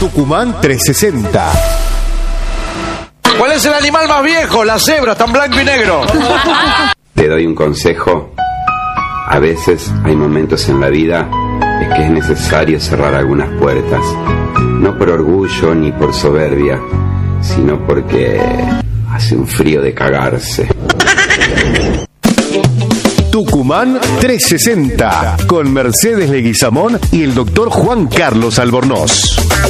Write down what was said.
Tucumán 360. ¿Cuál es el animal más viejo? La cebra, está en blanco y negro. Te doy un consejo. A veces hay momentos en la vida en que es necesario cerrar algunas puertas. No por orgullo ni por soberbia, sino porque hace un frío de cagarse. Tucumán 360 con Mercedes Leguizamón y el doctor Juan Carlos Albornoz.